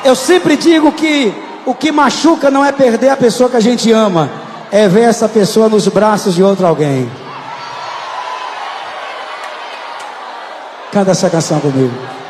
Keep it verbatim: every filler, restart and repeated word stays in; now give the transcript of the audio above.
Eu sempre digo que o que machuca não é perder a pessoa que a gente ama, é ver essa pessoa nos braços de outro alguém. Canta essa canção comigo.